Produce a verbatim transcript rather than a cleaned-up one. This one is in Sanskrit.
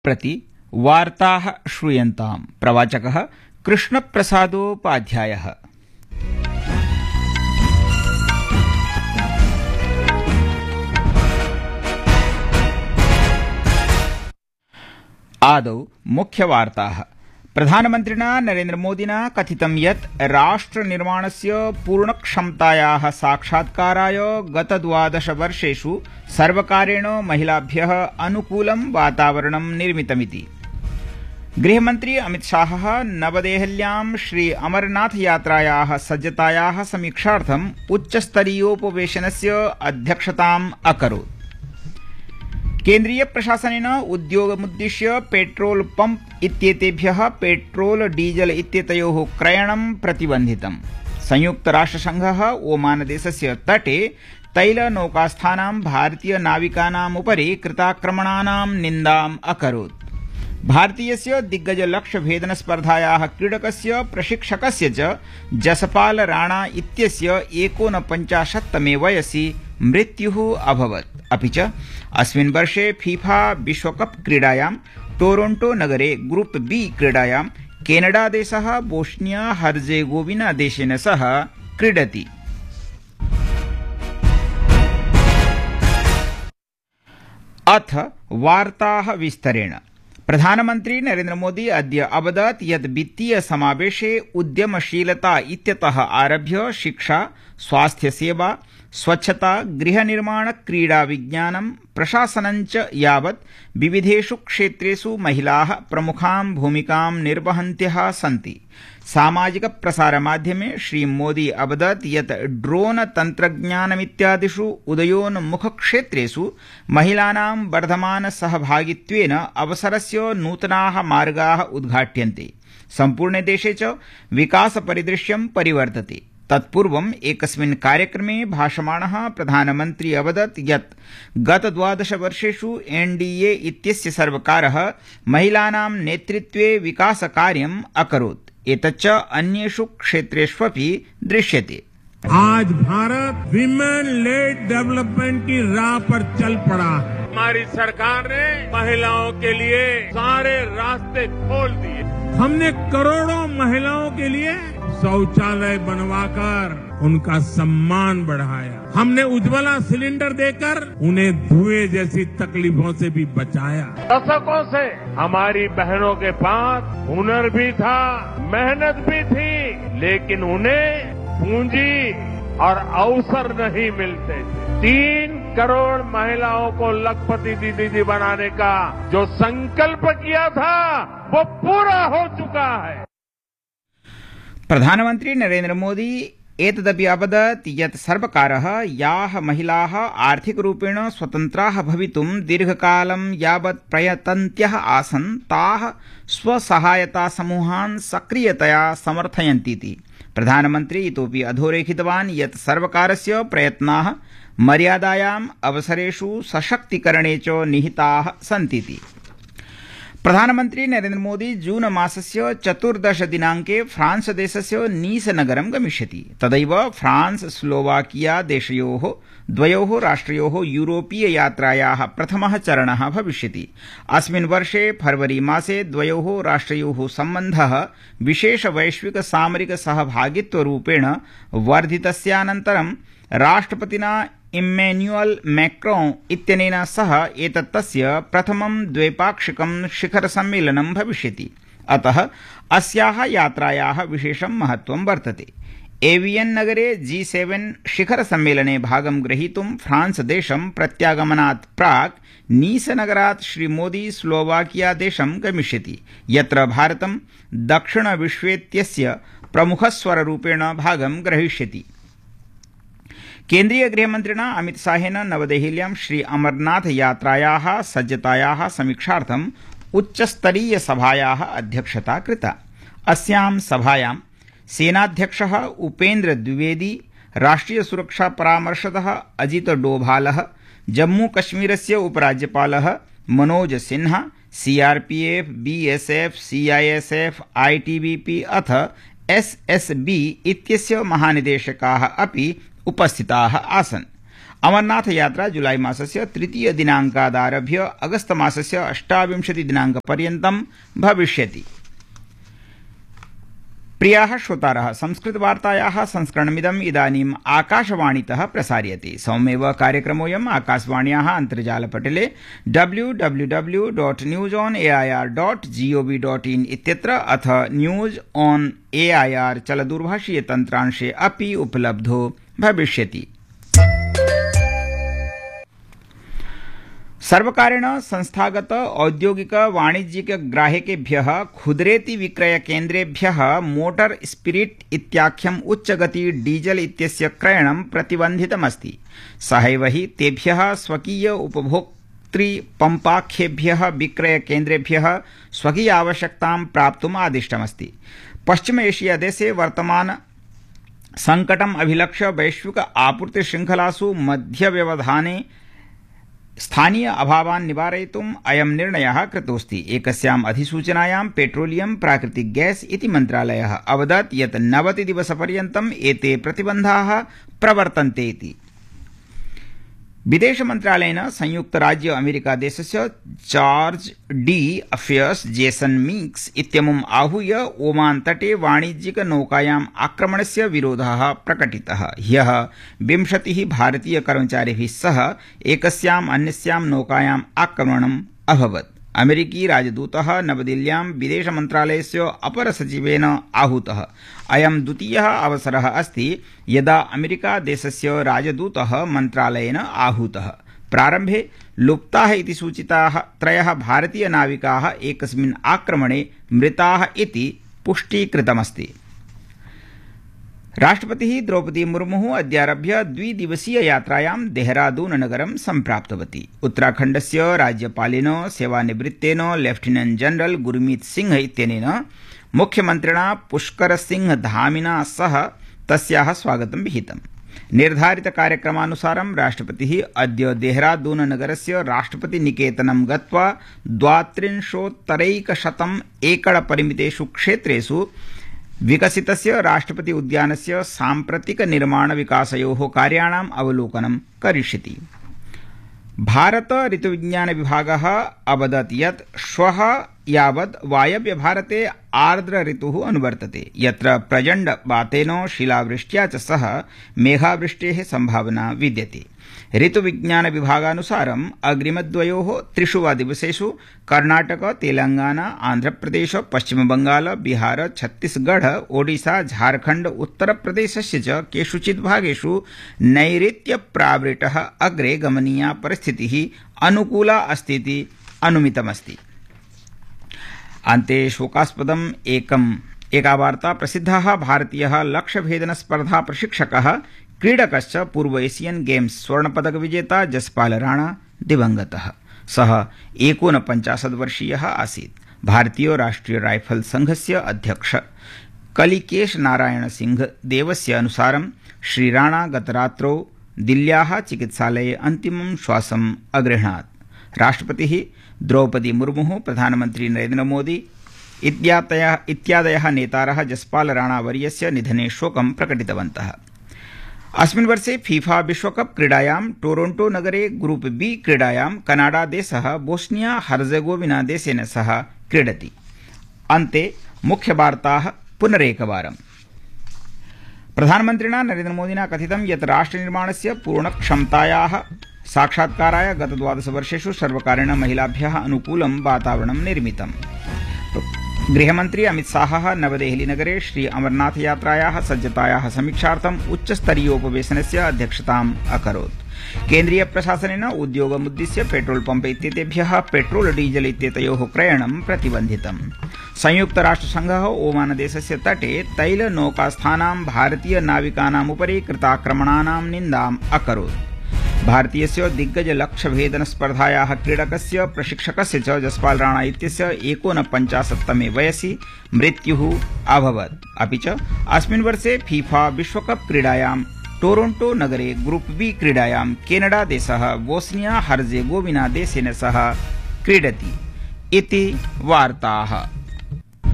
प्रति वार्ताः श्रूयन्ताम्। प्रवाचकः कृष्णप्रसादोपाध्यायः। आदौ मुख्यवार्ताः। प्रधानमन्त्रिणा नरेन्द्रमोदिना कथितं यत् राष्ट्रनिर्माणस्य पूर्णक्षमतायाः साक्षात्काराय गतद्वादशवर्षेषु सर्वकारेण महिलाभ्यः अनुकूलं वातावरणं निर्मितमिति। गृहमन्त्री अमितशाहः नवदेहल्यां श्री अमरनाथयात्रायाः सज्जतायाः समीक्षार्थम् उच्चस्तरीयोपवेशनस्य अध्यक्षताम् अकरोत्। केन्द्रीय प्रशासनेन उद्योगमुद्दिश्य पेट्रोल पंप इत्येतेभ्यः पेट्रोल डीजल इत्येतयोः क्रयणं प्रतिबन्धितम्। संयुक्तराष्ट्रसङ्घः ओमानदेशस्य तटे तैलनौकास्थानां भारतीयनाविकानाम् उपरि कृताक्रमणानां निन्दाम् अकरोत्। भारतीयस्य दिग्गजलक्ष्यभेदनस्पर्धायाः क्रीडकस्य प्रशिक्षकस्य च जसपाल राणा इत्यस्य एकोनपञ्चाशत्तमे वयसि मृत्युः अभवत्। अपि च अस्मिन् वर्षे फीफा विश्वकप क्रीडायां टोरोंटो नगरे ग्रुप बी क्रीडायां केनडादेशः बोस्निया हर्जेगोविना देशेन सह क्रीडति। अथ वार्ताः विस्तरेण। प्रधानमन्त्री नरेन्द्रमोदी अद्य अवदत् यत् वित्तीय समावेशे उद्यमशीलता इत्यतः आरभ्य शिक्षा, स्वास्थ्यसेवा, स्वच्छता, गृहनिर्माण, क्रीडा, विज्ञानं, प्रशासनञ्च यावत् विविधेषु क्षेत्रेषु महिलाः प्रमुखां भूमिकां निर्वहन्त्यः सन्ति। सामाजिक प्रसारमाध्यमे श्रीमोदी अवदत् यत् ड्रोन तन्त्रज्ञानमित्यादिषु उदयोन्मुखक्षेत्रेषु महिलानां वर्धमान सहभागित्वेन अवसरस्य नूतनाः मार्गाः उद्घाट्यन्ते। सम्पूर्णे देशे च विकासपरिदृश्यं परिवर्तते। तत्पूर्वम् एकस्मिन् कार्यक्रमे भाषमाणः प्रधानमन्त्री अवदत् यत् गत द्वादशवर्षेषु एनडीए इत्यस्य सर्वकारः महिलानां नेतृत्वे विकासकार्यम् अकरोत्। एतच्च अन्येषु क्षेत्रेष्वपि दृश्यते। आज भारत विमेन लेड डेवलपमेंट की राह पर चल पड़ा है। हमारी सरकार ने महिलाओं के लिए सारे रास्ते खोल दिए। हमने करोड़ों महिलाओं के लिए शौचालय बनवाकर उनका सम्मान बढ़ाया। हमने उज्ज्वला सिलेंडर देकर उन्हें धुएं जैसी तकलीफों से भी बचाया। दशकों से हमारी बहनों के पास हुनर भी था, मेहनत भी थी, लेकिन उन्हें पूंजी और अवसर नहीं मिलते थे। तीन करोड़ महिलाओं को लखपति दीदी बनाने का जो संकल्प किया था वो पूरा हो चुका है। प्रधानमन्त्री नरेन्द्र मोदी एतदपि अवदत् यत् सर्वकारः याः महिलाः आर्थिकरूपेण स्वतन्त्राः भवितुं दीर्घकालं यावत् प्रयतन्त्यः आसन् ताः स्वसहायतासमूहान् सक्रियतया समर्थयन्तीति। प्रधानमन्त्री इतोपि अधोरेखितवान् यत् सर्वकारस्य प्रयत्नाः मर्यादायाम् अवसरेषु सशक्तीकरणे च निहिताः सन्तीति। प्रधानमन्त्री नरेन्द्र मोदी जून मासस्य चतुर्दश दिनाङ्के फ्रांस देशस्य नीस नगरं गमिष्यति। तदैव फ्रांस स्लोवाकिया देशयोः द्वयोः राष्ट्रयोः यूरोपीय यात्रायाः प्रथमः चरणः भविष्यति। अस्मिन् वर्षे फरवरी मासे द्वयोः राष्ट्रयोः सम्बन्धः विशेष वैश्विक सामरिक सहभागित्वरूपेण वर्धितस्यानन्तरं राष्ट्रपतिना इम्मेन्युअल मैक्रोन इत्यनेन सह एतत् तस्य प्रथमं द्वैपाक्षिकं शिखरसम्मेलनं भविष्यति। अतः अस्याः यात्रायाः विशेषं महत्वं वर्तते। एवियन नगरे जी सेवन शिखरसम्मेलने भागं ग्रहीतुं फ्रांस देशं प्रत्यागमनात् प्राक् नीस नगरात् श्रीमोदी स्लोवाकिया देशं गमिष्यति, यत्र भारतं दक्षिणविश्वेत्यस्य प्रमुखस्वररूपेण भागं ग्रहीष्यति। केन्द्रीय गृहमन्त्रिणा अमितशाहेन नवदेहल्यां श्री अमरनाथ यात्रायाः सज्जतायाः समीक्षार्थम् उच्चस्तरीय सभायाः अध्यक्षता कृता। अस्यां सभायां सेनाध्यक्षः उपेन्द्र द्विवेदी, राष्ट्रिय सुरक्षा परामर्शदः अजित डोभालः, जम्मू कश्मीरस्य उपराज्यपालः Manoj Sinha, CRPF, BSF, CISF, ITBP अथ एसएसबी इत्यस्य महानिदेशकाः अपि उपस्थिताः आसन्। अमरनाथ यात्रा जुलाई मासस्य तृतीय दिनाङ्कादारभ्य अगस्त मासस्य अष्टाविंशति दिनाङ्कपर्यन्तं भविष्यति। प्रियाः श्रोतारः, संस्कृतवार्तायाः संस्करणमिदम् इदानीम् आकाशवाणीतः प्रसार्यते। सौम्येव कार्यक्रमोऽयम् आकाशवाण्याः अन्तर्जालपटले W W W dot news on A I R dot gov dot in इत्यत्र अथ news on A I R चलदूरभाषीय तन्त्रांशे अपि उपलब्धो भविष्यति। सर्वकारेण संस्थागत औद्योगिक वाणिज्यिक ग्राहकेभ्यः खुदरेति विक्रय केन्द्रेभ्यः मोटर स्पिरिट इत्याख्यम् उच्चगति डीजल इत्यस्य क्रयणं प्रतिबन्धितमस्ति। सहैव हि तेभ्यः स्वकीय उपभोक्तृ पम्पाख्येभ्यः विक्रय केन्द्रेभ्यः स्वकीय आवश्यकतां प्राप्तुम् आदिष्टमस्ति। पश्चिम एशिया देशे वर्तमान संकटम् अभिलक्ष्य वैश्विक आपूर्ति श्रृंखलासु मध्यव्यवधाने स्थानीय अभावान् निवारयितुम् अयं निर्णयः कृतोऽस्ति। एकस्याम् अधिसूचनायां पेट्रोलियम प्राकृतिक गैस इति मन्त्रालयः अवदत् यत् नवति दिवसपर्यन्तम् एते प्रतिबन्धाः प्रवर्तन्ते इति। विदेश मन्त्रालयेन संयुक्त राज्य अमेरिका देशस्य charge D affairs Jason Meeks इत्यमुम् आहूय ओमान तटे वाणिज्यिक नौकायाम् आक्रमणस्य विरोधः प्रकटितः। ह्यः विंशतिः भारतीय कर्मचारिभिः सह एकस्याम् अन्यस्याम् नौकायाम् आक्रमणम् अभवत्। अमेरिकी राजदूतः नवदिल्ल्यां विदेश मन्त्रालयस्य अपर सचिवेन आहूतः। अयं द्वितीयः अवसरः अस्ति यदा अमेरिका देशस्य राजदूतः मन्त्रालयेन आहूतः। प्रारम्भे लुप्ताः इति सूचिताः त्रयः भारतीय नाविकाः एकस्मिन् आक्रमणे मृताः इति पुष्टीकृतमस्ति। राष्ट्रपतिः द्रौपदी मुर्मुः अद्यारभ्य द्विदिवसीय यात्रायां देहरादून नगरं सम्प्राप्तवती। उत्तराखण्डस्य राज्यपालेन सेवानिवृत्तेन लेफ्टिनेंट जनरल गुरमीत सिंह इत्यनेन मुख्यमन्त्रिणा पुष्कर सिंह धामिना सह तस्याः स्वागतं विहितम्। निर्धारित कार्यक्रमानुसारं राष्ट्रपतिः अद्य देहरादून नगरस्य राष्ट्रपति निकेतनं गत्वा द्वात्रिंशोत्तरैकशतम् एकड़ परिमितेषु क्षेत्रेषु विकसितस्य राष्ट्रपति उद्यानस्य साम्प्रतिक निर्माण विकासयोः कार्याणाम् अवलोकनं करिष्यति। भारत ऋतुविज्ञान विभागः अवदत् यत् श्वः यावत् वायव्य भारते आर्द्र ऋतुः अनुवर्तते, यत्र प्रचण्ड वातेन शिलावृष्ट्या च सह मेघावृष्टेः संभावना विद्यते। ऋतुविज्ञान विभागानुसारम् अग्रिमद्वयोः त्रिषु वा दिवसेषु कर्णाटक, तेलंगाना, आन्ध्रप्रदेश, पश्चिमबंगाल, बिहार, छत्तीसगढ़, ओडिशा, झारखण्ड, उत्तरप्रदेशस्य च केषुचित् भागेषु नैऋत्य प्रावृतः अग्रे गमनीया परिस्थितिः अनुकूला अस्तीति अनुमितमस्ति। अन्ते शोकास्पदम् एकम् एका वार्ता। प्रसिद्धः भारतीयः लक्ष्यभेदन स्पर्धा प्रशिक्षकः क्रीडकश्च पूर्व एशियन गेम्स स्वर्णपदक विजेता जसपाल राणा दिवंगतः। सः एकोनपञ्चाशत् वर्षीयः आसीत्। भारतीय राष्ट्रीय राइफल संघस्य अध्यक्ष कलिकेश नारायण सिंह देवस्य अनुसारं श्री राणा गतरात्रौ दिल्ल्याः चिकित्सालये अन्तिमं श्वासम् अगृह्णात्। राष्ट्रपतिः द्रौपदी मुर्मुः, प्रधानमन्त्री नरेन्द्र मोदी इत्यादयः इत्यादयः नेतारः जसपाल राणा वर्यस्य निधने शोकं प्रकटितवन्तः। अस्मिन् वर्षे फीफा विश्वकप क्रीडायां टोरोंटो नगरे ग्रुप बी क्रीडायां कनाडा देशः बोस्निया हर्जेगोविना देशेन सह क्रीडति। अन्ते मुख्यवार्ताः पुनरेकवारम्। प्रधानमन्त्रिणा नरेन्द्र मोदिना कथितं यत् राष्ट्रनिर्माणस्य पूर्णक्षमतायाः साक्षात्काराय गत द्वादश वर्षेषु सर्वकारेण महिलाभ्यः अनुकूलं वातावरणं निर्मितम्। गृहमन्त्री अमित शाहः नवदेहली नगरे श्री अमरनाथ यात्रायाः सज्जतायाः समीक्षार्थम् उच्चस्तरीयोपवेशनस्य अध्यक्षताम् अकरोत्। केन्द्रीय प्रशासनेन उद्योगमुद्दिश्य पेट्रोल पम्प इत्येतेभ्यः पेट्रोल डीजल इत्येतयोः क्रयणं प्रतिबन्धितम्। संयुक्तराष्ट्रसङ्घः ओमान देशस्य तटे तैलनौकास्थानां भारतीय नाविकानामुपरि कृताक्रमणानां निन्दाम् अकरोत्। भारतीयस्य दिग्गज लक्ष्यभेदन स्पर्धायाः क्रीडकस्य प्रशिक्षकस्य च जसपाल राणा इत्यस्य एकोनपञ्चाशत्तमे वयसि मृत्युः अभवत्। अपि च अस्मिन् वर्षे फीफा विश्वकप क्रीडायां टोरोंटो नगरे ग्रुप बी क्रीडायां केनडा देशः बोस्निया हर्जेगोविना देशेन सह क्रीडति इति वार्ताः।